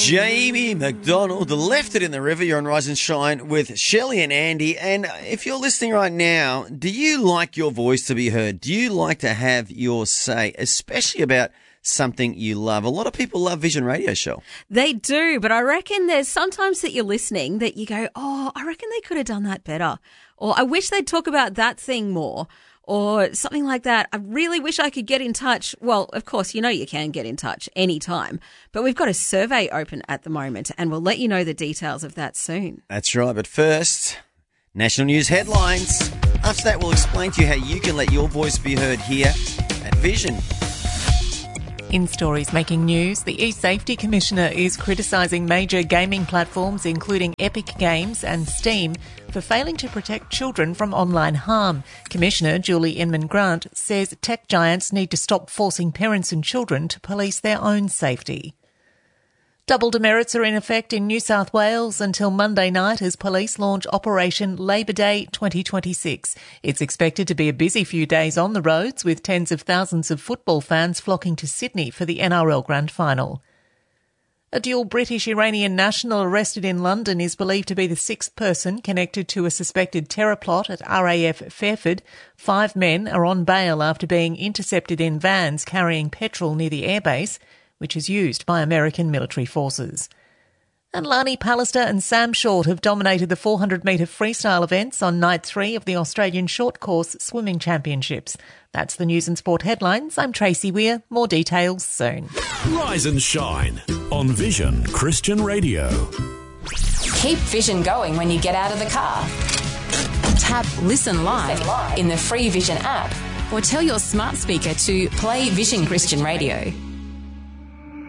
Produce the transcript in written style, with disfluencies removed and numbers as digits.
Jamie McDonald left it in the river. You're on Rise and Shine with Shelley and Andy. And if you're listening right now, do you like your voice to be heard? Do you like to have your say, especially about something you love? A lot of people love Vision Radio Show. They do, but I reckon there's sometimes that you're listening that you go, oh, I reckon they could have done that better. Or I wish they'd talk about that thing more. Or something like that. I really wish I could get in touch. Well, of course, you know you can get in touch anytime. But we've got a survey open at the moment, and we'll let you know the details of that soon. That's right. But first, national news headlines. After that, we'll explain to you how you can let your voice be heard here at Vision. In stories making news, the eSafety Commissioner is criticising major gaming platforms including Epic Games and Steam for failing to protect children from online harm. Commissioner Julie Inman-Grant says tech giants need to stop forcing parents and children to police their own safety. Double demerits are in effect in New South Wales until Monday night as police launch Operation Labour Day 2026. It's expected to be a busy few days on the roads, with tens of thousands of football fans flocking to Sydney for the NRL Grand Final. A dual British-Iranian national arrested in London is believed to be the sixth person connected to a suspected terror plot at RAF Fairford. 5 men are on bail after being intercepted in vans carrying petrol near the airbase, which is used by American military forces. And Lani Pallister and Sam Short have dominated the 400-metre freestyle events on night 3 of the Australian Short Course Swimming Championships. That's the news and sport headlines. I'm Tracy Weir. More details soon. Rise and shine on Vision Christian Radio. Keep Vision going when you get out of the car. Tap Listen Live in the free Vision app or tell your smart speaker to play Vision Christian Radio.